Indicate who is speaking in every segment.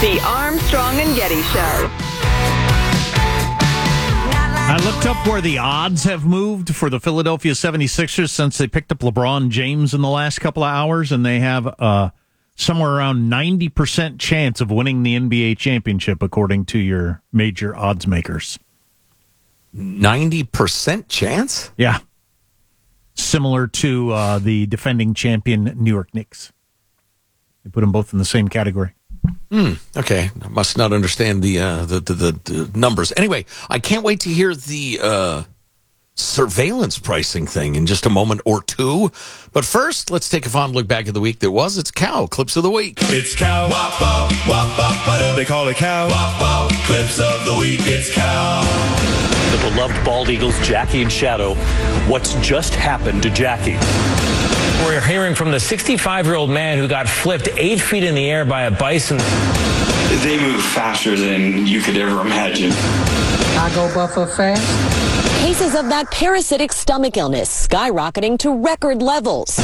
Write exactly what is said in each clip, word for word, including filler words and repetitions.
Speaker 1: The Armstrong and Getty Show.
Speaker 2: I looked up where the odds have moved for the Philadelphia seventy-sixers since they picked up LeBron James in the last couple of hours, and they have uh, somewhere around ninety percent chance of winning the N B A championship, according to your major odds makers.
Speaker 3: ninety percent chance?
Speaker 2: Yeah. Similar to uh, the defending champion New York Knicks. They put them both in the same category.
Speaker 3: Hmm. Okay. I must not understand the, uh, the, the, the, the numbers. Anyway, I can't wait to hear the uh, surveillance pricing thing in just a moment or two. But first, let's take a fond look back at the week that was. It's Cow Clips of the Week.
Speaker 4: It's Cow. Wop, wop, wop, wop, wop. They call it Cow. Wop, wop. Clips of the Week. It's Cow.
Speaker 5: The beloved Bald Eagles, Jackie and Shadow. What's just happened to Jackie?
Speaker 6: We're hearing from the sixty-five-year-old man who got flipped eight feet in the air by a bison.
Speaker 7: They move faster than you could ever imagine.
Speaker 8: I go buffer fast.
Speaker 9: Cases of that parasitic stomach illness skyrocketing to record levels.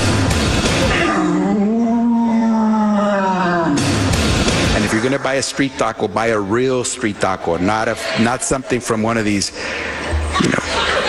Speaker 10: And if you're going to buy a street taco, buy a real street taco, not a, not something from one of these, you know.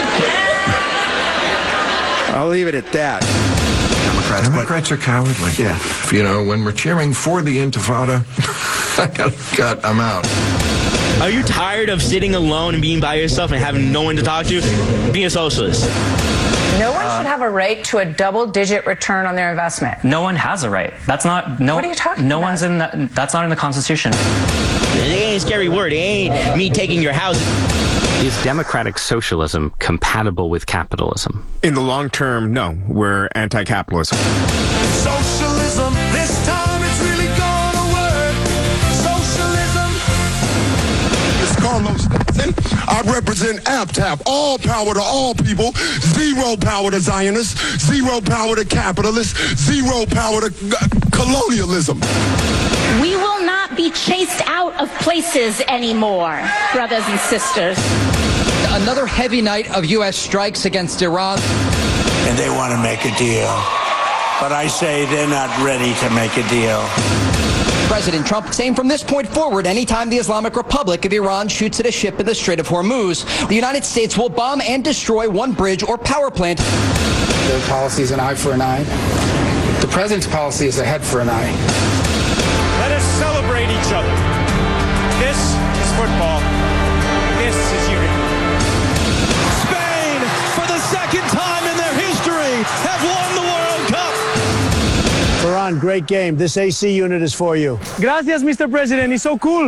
Speaker 10: I'll leave it at that.
Speaker 11: Democrats, Democrats are cowardly.
Speaker 10: Yeah.
Speaker 11: You know, when we're cheering for the Intifada, I got, got, I'm out.
Speaker 12: Are you tired of sitting alone and being by yourself and having no one to talk to? Being a socialist.
Speaker 13: No one uh, should have a right to a double-digit return on their investment.
Speaker 14: No one has a right. That's not. No.
Speaker 13: What are you talking
Speaker 14: no
Speaker 13: about?
Speaker 14: one's in. The, that's not in the Constitution.
Speaker 12: It ain't a scary word. It ain't me taking your house.
Speaker 15: Is democratic socialism compatible with capitalism?
Speaker 16: In the long term, no. We're anti-capitalist.
Speaker 4: Socialism, this time it's really gonna work. Socialism.
Speaker 17: It's Carlos Stetson. I represent APTAP. All power to all people. Zero power to Zionists. Zero power to capitalists. Zero power to uh, colonialism.
Speaker 18: We will not be chased out of places anymore, brothers and sisters.
Speaker 8: Another heavy night of U S strikes against Iran.
Speaker 19: And they want to make a deal. But I say they're not ready to make a deal.
Speaker 8: President Trump saying from this point forward, anytime the Islamic Republic of Iran shoots at a ship in the Strait of Hormuz, the United States will bomb and destroy one bridge or power plant.
Speaker 20: Their policy is an eye for an eye. The president's policy is a head for an eye.
Speaker 4: Let us celebrate each other. This is football. This is unity. Spain, for the second time in their history, have won the World Cup.
Speaker 3: Ferran, great game. This A C unit is for you.
Speaker 7: Gracias, Mister President. He's so cool.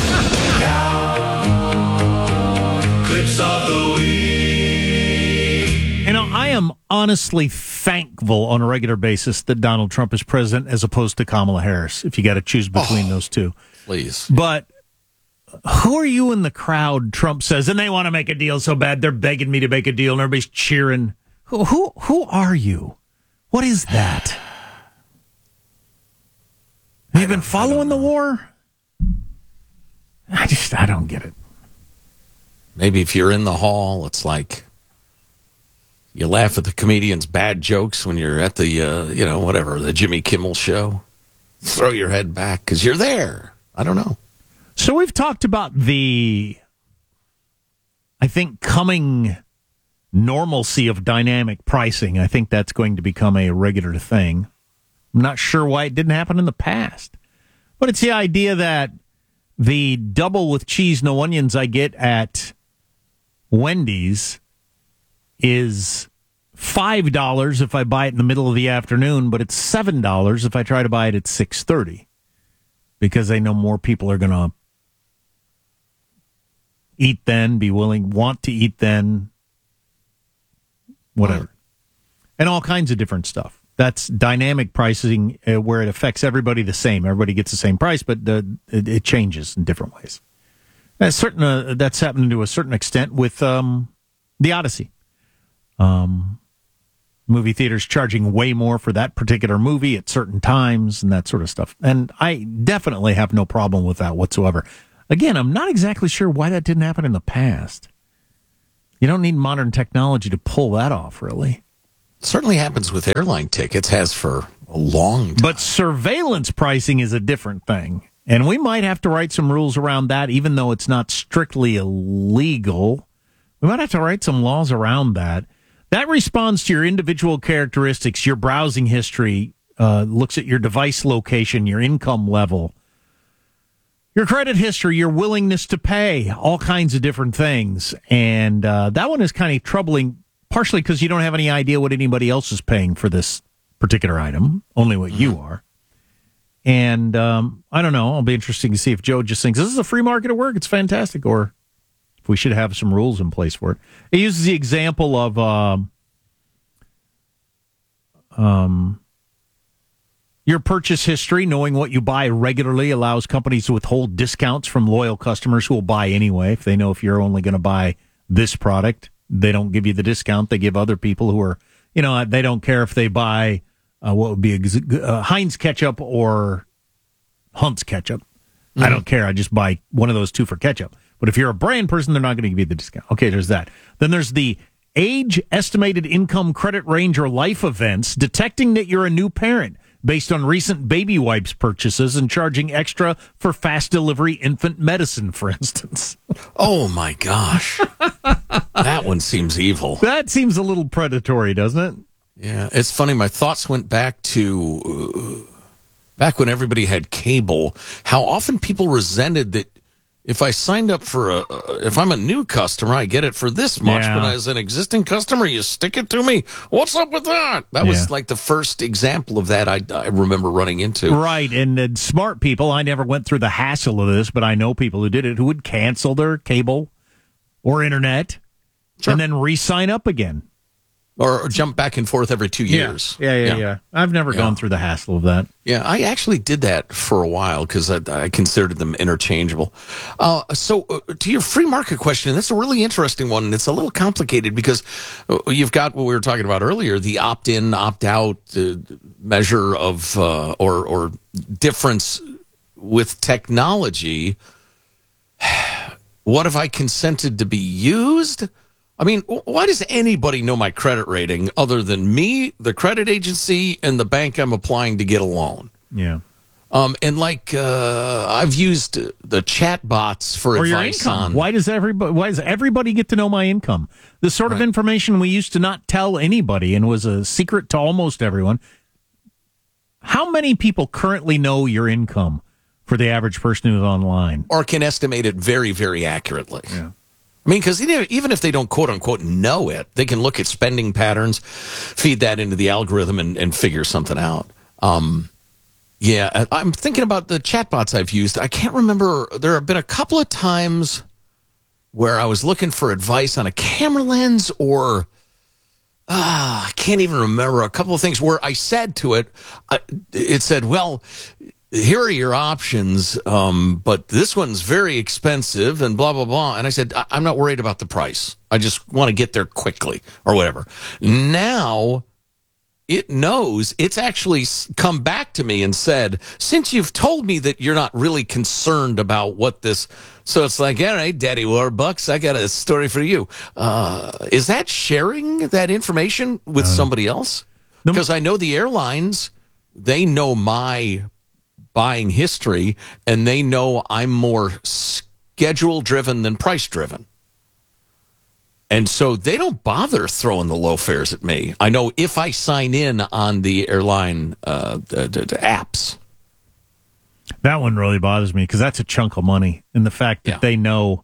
Speaker 4: Clips of the Week.
Speaker 2: You know, I am honestly thankful on a regular basis that Donald Trump is president as opposed to Kamala Harris, if you got to choose between oh, those two.
Speaker 3: Please.
Speaker 2: But who are you in the crowd, Trump says, and they want to make a deal so bad, they're begging me to make a deal, and everybody's cheering. Who, who, who are you? What is that? Have you been following the war? I just, I don't get it.
Speaker 3: Maybe if you're in the hall, it's like you laugh at the comedian's bad jokes when you're at the, uh, you know, whatever, the Jimmy Kimmel show. Throw your head back because you're there. I don't know.
Speaker 2: So we've talked about the, I think, coming normalcy of dynamic pricing. I think that's going to become a regular thing. I'm not sure why it didn't happen in the past. But it's the idea that the double with cheese, no onions I get at Wendy's is five dollars if I buy it in the middle of the afternoon, but it's seven dollars if I try to buy it at six thirty, because I know more people are going to eat then, be willing, want to eat then, whatever. Right. And all kinds of different stuff. That's dynamic pricing uh, where it affects everybody the same. Everybody gets the same price, but the, it, it changes in different ways. That's, certain, uh, that's happened to a certain extent with um, The Odyssey. Um, movie theaters charging way more for that particular movie at certain times and that sort of stuff. And I definitely have no problem with that whatsoever. Again, I'm not exactly sure why that didn't happen in the past. You don't need modern technology to pull that off, really.
Speaker 3: It certainly happens with airline tickets, has for a long time.
Speaker 2: But surveillance pricing is a different thing. And we might have to write some rules around that, even though it's not strictly illegal. We might have to write some laws around that. That responds to your individual characteristics, your browsing history, uh, looks at your device location, your income level, your credit history, your willingness to pay, all kinds of different things. And uh, that one is kind of troubling, partially because you don't have any idea what anybody else is paying for this particular item, only what mm-hmm. you are. And um, I don't know. It'll be interesting to see if Joe just thinks this is a free market at work. It's fantastic. Or if we should have some rules in place for it. He uses the example of um, um, your purchase history. Knowing what you buy regularly allows companies to withhold discounts from loyal customers who will buy anyway. If they know if you're only going to buy this product, they don't give you the discount. They give other people who are, you know, they don't care if they buy Uh, what would be uh, Heinz ketchup or Hunt's ketchup. Mm-hmm. I don't care. I just buy one of those two for ketchup. But if you're a brand person, they're not going to give you the discount. Okay, there's that. Then there's the age, estimated income, credit range, or life events, detecting that you're a new parent based on recent baby wipes purchases and charging extra for fast delivery infant medicine, for instance.
Speaker 3: Oh, my gosh. That one seems evil.
Speaker 2: That seems a little predatory, doesn't it?
Speaker 3: Yeah, it's funny. My thoughts went back to uh, back when everybody had cable, how often people resented that if I signed up for a, uh, if I'm a new customer, I get it for this much,
Speaker 2: yeah.
Speaker 3: but as an existing customer, you stick it to me. What's up with that? That
Speaker 2: yeah.
Speaker 3: was like the first example of that I, I remember running into.
Speaker 2: Right, and uh, smart people, I never went through the hassle of this, but I know people who did it who would cancel their cable or internet sure. and then re-sign up again.
Speaker 3: Or jump back and forth every two years.
Speaker 2: Yeah, yeah, yeah. yeah. I've never yeah. gone through the hassle of that.
Speaker 3: Yeah, I actually did that for a while because I, I considered them interchangeable. Uh, so uh, to your free market question, that's a really interesting one. And it's a little complicated because you've got what we were talking about earlier, the opt-in, opt-out uh, measure of uh, or, or difference with technology. What if I consented to be used? I mean, why does anybody know my credit rating other than me, the credit agency, and the bank I'm applying to get a loan?
Speaker 2: Yeah.
Speaker 3: Um, and like uh, I've used the chat bots for
Speaker 2: or
Speaker 3: advice
Speaker 2: your income.
Speaker 3: on.
Speaker 2: Why does everybody? Why does everybody get to know my income? The sort of
Speaker 3: right.
Speaker 2: information we used to not tell anybody and was a secret to almost everyone. How many people currently know your income for the average person who's online,
Speaker 3: or can estimate it very, very accurately?
Speaker 2: Yeah.
Speaker 3: I mean, because even if they don't quote unquote know it, they can look at spending patterns, feed that into the algorithm, and, and figure something out. Um, yeah, I'm thinking about the chatbots I've used. I can't remember. There have been a couple of times where I was looking for advice on a camera lens, or uh, I can't even remember a couple of things where I said to it, uh, it said, well, here are your options, um, but this one's very expensive and blah, blah, blah. And I said, I- I'm not worried about the price. I just want to get there quickly or whatever. Now it knows, it's actually come back to me and said, since you've told me that you're not really concerned about what this, so it's like, all right, Daddy Warbucks, I got a story for you. Uh, is that sharing that information with uh, somebody else? Because I know the airlines, they know my buying history, and they know I'm more schedule driven than price driven. And so they don't bother throwing the low fares at me. I know if I sign in on the airline uh, the, the, the apps.
Speaker 2: That one really bothers me because that's a chunk of money. And the fact that yeah. they know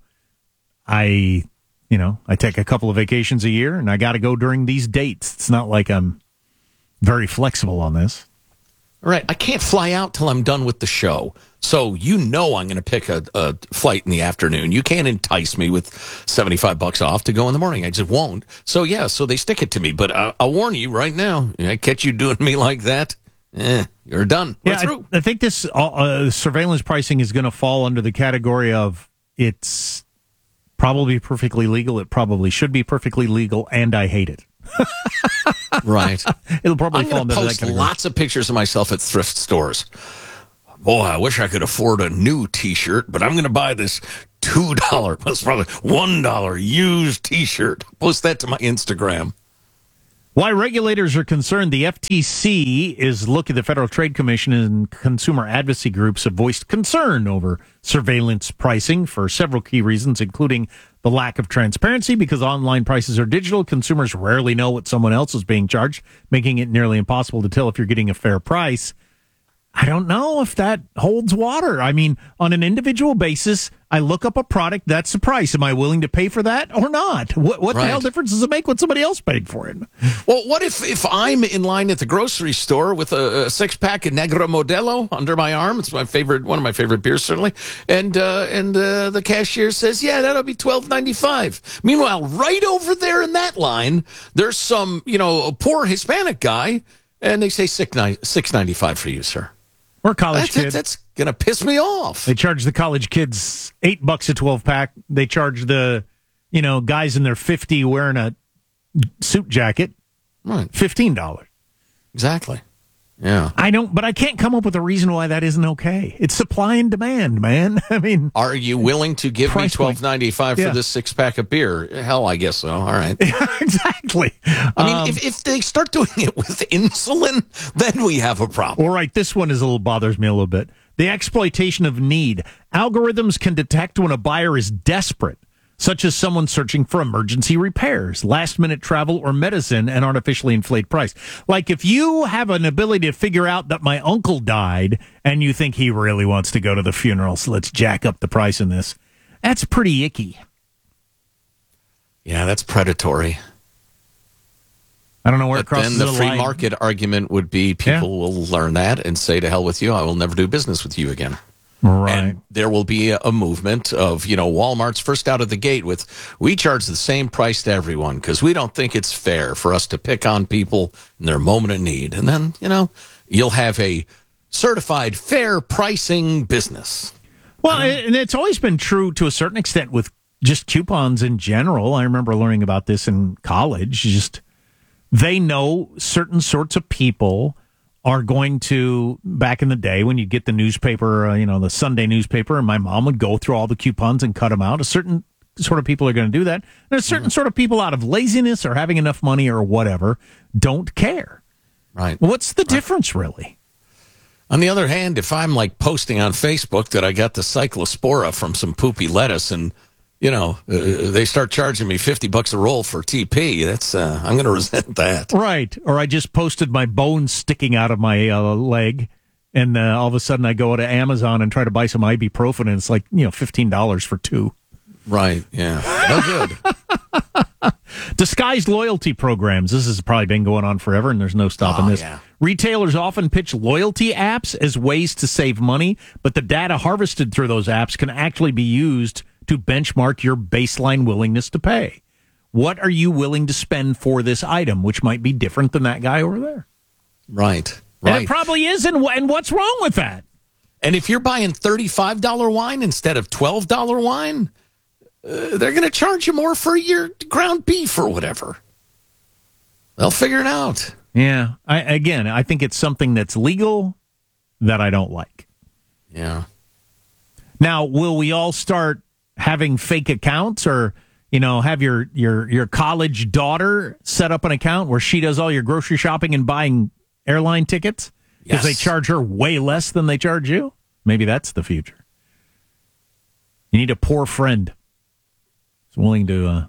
Speaker 2: I, you know, I take a couple of vacations a year and I got to go during these dates. It's not like I'm very flexible on this.
Speaker 3: Right. I can't fly out till I'm done with the show. So you know I'm going to pick a, a flight in the afternoon. You can't entice me with seventy-five bucks off to go in the morning. I just won't. So, yeah, so they stick it to me. But I, I'll warn you right now, I catch you doing me like that, eh, you're done. We're
Speaker 2: yeah,
Speaker 3: through.
Speaker 2: I, I think this uh, surveillance pricing is going to fall under the category of it's probably perfectly legal. It probably should be perfectly legal, and I hate it.
Speaker 3: Right.
Speaker 2: It'll probably
Speaker 3: I'm
Speaker 2: fall
Speaker 3: going to
Speaker 2: into
Speaker 3: post
Speaker 2: that category.
Speaker 3: lots of pictures of myself at thrift stores. Boy, I wish I could afford a new T-shirt, but I'm going to buy this two dollars, plus probably one dollar used T-shirt. Post that to my Instagram.
Speaker 2: Why regulators are concerned, the F T C is looking, the Federal Trade Commission and consumer advocacy groups have voiced concern over surveillance pricing for several key reasons, including the lack of transparency because online prices are digital. Consumers rarely know what someone else is being charged, making it nearly impossible to tell if you're getting a fair price. I don't know if that holds water. I mean, on an individual basis, I look up a product, that's the price. Am I willing to pay for that or not? What, what
Speaker 3: Right.
Speaker 2: the hell difference does it make when somebody else paid for it?
Speaker 3: Well, what if, if I'm in line at the grocery store with a, a six-pack of Negra Modelo under my arm? It's my favorite, one of my favorite beers, certainly. And uh, and uh, the cashier says, yeah, that'll be twelve ninety-five. Meanwhile, right over there in that line, there's some, you know, a poor Hispanic guy, and they say six ninety-five for you, sir.
Speaker 2: Or college
Speaker 3: that's,
Speaker 2: kid.
Speaker 3: That's going to piss me off.
Speaker 2: They charge the college kids eight bucks a twelve pack. They charge the, you know, guys in their fifty wearing a suit jacket,
Speaker 3: right,
Speaker 2: fifteen dollars.
Speaker 3: Exactly. Yeah.
Speaker 2: I don't, but I can't come up with a reason why that isn't okay. It's supply and demand, man. I mean,
Speaker 3: are you willing to give me
Speaker 2: price point.
Speaker 3: twelve ninety-five
Speaker 2: Yeah.
Speaker 3: for this six pack of beer? Hell, I guess so. All right.
Speaker 2: Exactly.
Speaker 3: I mean,
Speaker 2: Um,
Speaker 3: if, if they start doing it with insulin, then we have a problem.
Speaker 2: All right, this one is a little bothers me a little bit. The exploitation of need. Algorithms can detect when a buyer is desperate, such as someone searching for emergency repairs, last-minute travel, or medicine, and artificially inflate price. Like if you have an ability to figure out that my uncle died and you think he really wants to go to the funeral, so let's jack up the price in this, that's pretty icky.
Speaker 3: Yeah, that's predatory.
Speaker 2: I don't know where
Speaker 3: But
Speaker 2: it crosses
Speaker 3: then the
Speaker 2: the
Speaker 3: free
Speaker 2: line.
Speaker 3: market argument would be people will learn that and say to hell with you, I will never do business with you again.
Speaker 2: Right.
Speaker 3: And there will be a, a movement of, you know, Walmart's first out of the gate with, we charge the same price to everyone because we don't think it's fair for us to pick on people in their moment of need. And then, you know, you'll have a certified fair pricing business.
Speaker 2: Well, and it's always been true to a certain extent with just coupons in general. I remember learning about this in college. Just they know certain sorts of people are going to, back in the day when you get the newspaper, uh, you know, the Sunday newspaper, and my mom would go through all the coupons and cut them out. A certain sort of people are going to do that. There's certain sort of people out of laziness or having enough money or whatever don't care.
Speaker 3: Right.
Speaker 2: What's the difference, really?
Speaker 3: On the other hand, if I'm like posting on Facebook that I got the cyclospora from some poopy lettuce and, you know, uh, they start charging me fifty bucks a roll for T P, that's, uh, I'm going to resent that.
Speaker 2: Right. Or I just posted my bones sticking out of my uh, leg, and uh, all of a sudden I go to Amazon and try to buy some ibuprofen, and it's like, you know, fifteen dollars for two.
Speaker 3: Right. Yeah. No good.
Speaker 2: Disguised loyalty programs. This has probably been going on forever, and there's no stopping
Speaker 3: Oh,
Speaker 2: this.
Speaker 3: yeah.
Speaker 2: Retailers often pitch loyalty apps as ways to save money, but the data harvested through those apps can actually be used to benchmark your baseline willingness to pay. What are you willing to spend for this item, which might be different than that guy over there?
Speaker 3: Right. Right.
Speaker 2: And it probably is, and, and what's wrong with that?
Speaker 3: And if you're buying thirty-five dollars wine instead of twelve dollars wine, uh, they're going to charge you more for your ground beef or whatever. They'll figure it out.
Speaker 2: Yeah. I, again, I think it's something that's legal that I don't like.
Speaker 3: Yeah.
Speaker 2: Now, will we all start having fake accounts, or, you know, have your, your, your college daughter set up an account where she does all your grocery shopping and buying airline tickets? Because
Speaker 3: Yes.
Speaker 2: they charge her way less than they charge you? Maybe that's the future. You need a poor friend who's willing to uh,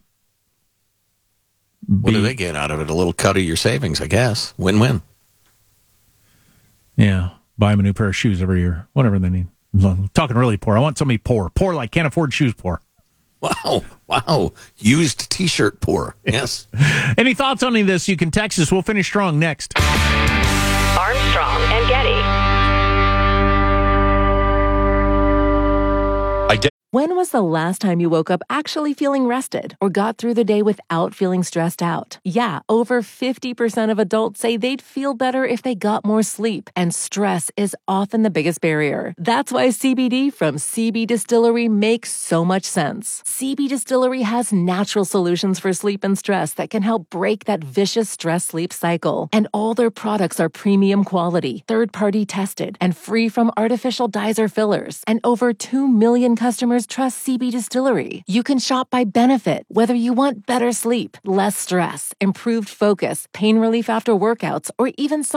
Speaker 3: What
Speaker 2: be-
Speaker 3: do they get out of it? A little cut of your savings, I guess. Win-win.
Speaker 2: Yeah, buy them a new pair of shoes every year, whatever they need. I'm talking really poor. I want somebody poor. Poor like can't afford shoes poor.
Speaker 3: Wow. Wow. Used T-shirt poor. Yes.
Speaker 2: Any thoughts on any of this? You can text us. We'll finish strong next.
Speaker 1: Armstrong and Getty.
Speaker 21: When was the last time you woke up actually feeling rested or got through the day without feeling stressed out? Yeah, over fifty percent of adults say they'd feel better if they got more sleep, and stress is often the biggest barrier. That's why C B D from C B Distillery makes so much sense. C B Distillery has natural solutions for sleep and stress that can help break that vicious stress-sleep cycle. And all their products are premium quality, third-party tested, and free from artificial dyes or fillers. And over two million customers customers trust C B Distillery. You can shop by benefit, whether you want better sleep, less stress, improved focus, pain relief after workouts, or even